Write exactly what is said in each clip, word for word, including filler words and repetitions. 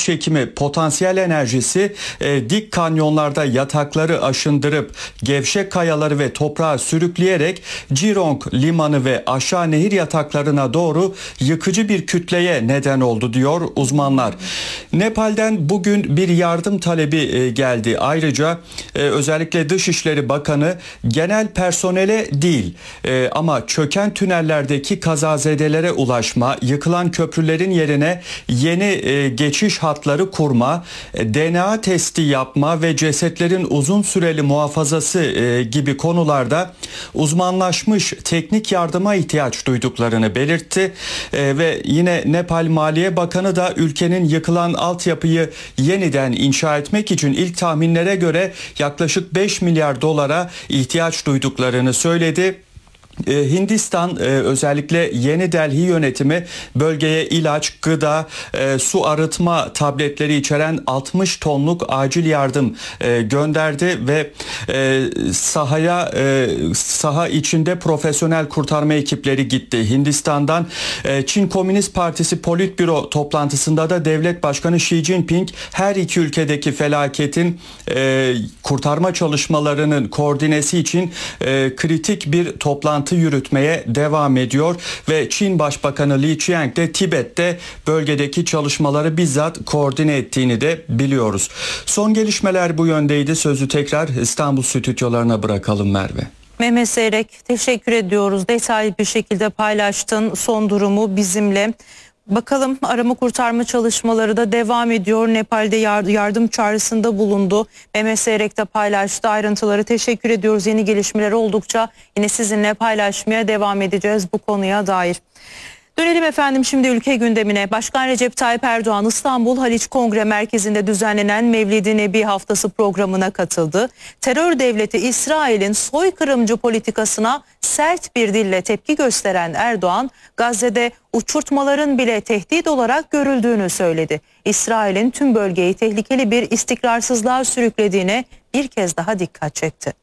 çekimi potansiyel enerjisi e, dik kanyonlarda yatakları aşındırıp gevşek kayaları ve toprağı sürükleyerek Cirong limanı ve aşağı nehir yataklarına doğru yıkıcı bir kütleye neden oldu diyor uzmanlar. Nepal'den bugün bir yardım talebi e, geldi. Ayrıca e, özellikle Dışişleri Bakanı genel personele değil e, ama çöken tünellerdeki kazazedelere ulaşma, yıkılan köprülerin yerine yeni e, geçiş hatları kurma, e, D N A testi yapma ve cesetlerin uzun süreli muhafazası e, gibi konularda uzmanlaşmış teknik yardıma ihtiyaç duyduklarını belirtti. E, ve yine Nepal Maliye Bakanı da ülkenin yıkılan altyapıyı yeniden inşa etmek için ilk tahminlere göre yaklaşık beş milyar dolara ihtiyaç duyduklarını söyledi. Hindistan özellikle Yeni Delhi yönetimi bölgeye ilaç, gıda, su arıtma tabletleri içeren altmış tonluk acil yardım gönderdi ve sahaya saha içinde profesyonel kurtarma ekipleri gitti. Hindistan'dan Çin Komünist Partisi Politbüro toplantısında da Devlet Başkanı Xi Jinping her iki ülkedeki felaketin kurtarma çalışmalarının koordinesi için kritik bir toplantı yürütmeye devam ediyor ve Çin Başbakanı Li Qiang de Tibet'te bölgedeki çalışmaları bizzat koordine ettiğini de biliyoruz. Son gelişmeler bu yöndeydi. Sözü tekrar İstanbul stüdyolarına bırakalım Merve. Mehmet Seyrek, teşekkür ediyoruz. Detaylı bir şekilde paylaştın son durumu bizimle. Bakalım arama kurtarma çalışmaları da devam ediyor. Nepal'de yardım çağrısında bulundu. Mehmet Seyrek de paylaştı. Ayrıntıları teşekkür ediyoruz. Yeni gelişmeler oldukça yine sizinle paylaşmaya devam edeceğiz bu konuya dair. Dönelim efendim şimdi ülke gündemine. Başkan Recep Tayyip Erdoğan İstanbul Haliç Kongre Merkezi'nde düzenlenen Mevlid-i Nebi Haftası programına katıldı. Terör devleti İsrail'in soykırımcı politikasına sert bir dille tepki gösteren Erdoğan, Gazze'de uçurtmaların bile tehdit olarak görüldüğünü söyledi. İsrail'in tüm bölgeyi tehlikeli bir istikrarsızlığa sürüklediğine bir kez daha dikkat çekti.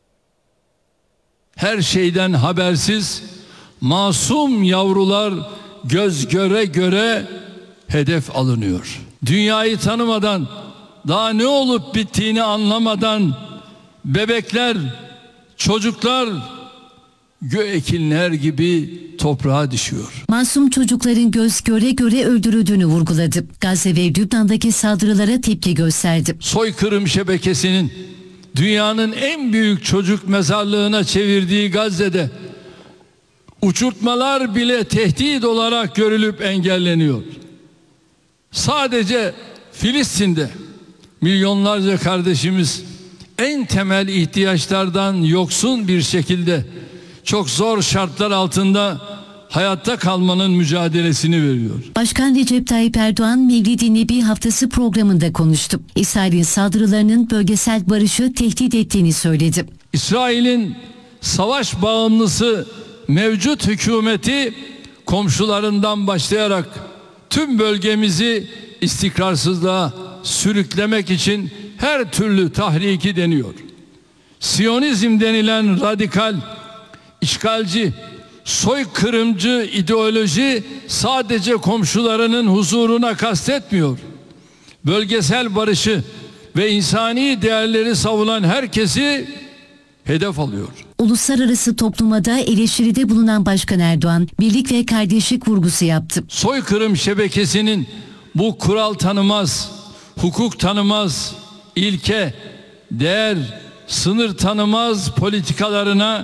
Her şeyden habersiz masum yavrular göz göre göre hedef alınıyor. Dünyayı tanımadan, daha ne olup bittiğini anlamadan bebekler, çocuklar göğekinler gibi toprağa düşüyor. Masum çocukların göz göre göre öldürüldüğünü vurguladı. Gazze ve Lübnan'daki saldırılara tepki gösterdi. Soykırım şebekesinin dünyanın en büyük çocuk mezarlığına çevirdiği Gazze'de uçurtmalar bile tehdit olarak görülüp engelleniyor. Sadece Filistin'de milyonlarca kardeşimiz en temel ihtiyaçlardan yoksun bir şekilde çok zor şartlar altında hayatta kalmanın mücadelesini veriyor. Başkan Recep Tayyip Erdoğan Mevlid-i Nebi Haftası programında konuştu. İsrail'in saldırılarının bölgesel barışı tehdit ettiğini söyledi. İsrail'in savaş bağımlısı mevcut hükümeti komşularından başlayarak tüm bölgemizi istikrarsızlığa sürüklemek için her türlü tahriki deniyor. Siyonizm denilen radikal, işgalci, soykırımcı ideoloji sadece komşularının huzuruna kastetmiyor. Bölgesel barışı ve insani değerleri savunan herkesi hedef alıyor. Uluslararası topluma da eleştiride bulunan Başkan Erdoğan, birlik ve kardeşlik vurgusu yaptı. Soykırım şebekesinin bu kural tanımaz, hukuk tanımaz, ilke, değer, sınır tanımaz politikalarına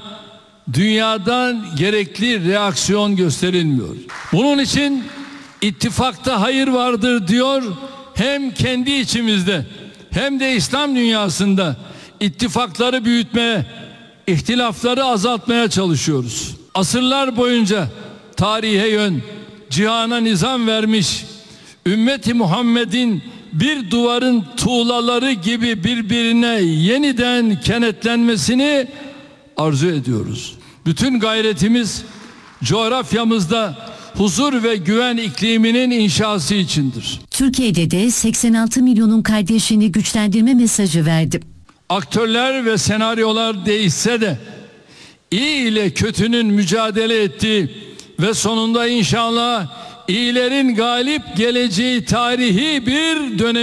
dünyadan gerekli reaksiyon gösterilmiyor. Bunun için ittifakta hayır vardır diyor, hem kendi içimizde hem de İslam dünyasında ittifakları büyütmeye, ihtilafları azaltmaya çalışıyoruz. Asırlar boyunca tarihe yön, cihana nizam vermiş, ümmeti Muhammed'in bir duvarın tuğlaları gibi birbirine yeniden kenetlenmesini arzu ediyoruz. Bütün gayretimiz coğrafyamızda huzur ve güven ikliminin inşası içindir. Türkiye'de de seksen altı milyonun kardeşliğini güçlendirme mesajı verdi. Aktörler ve senaryolar değişse de iyi ile kötünün mücadele ettiği ve sonunda inşallah iyilerin galip geleceği tarihi bir dönem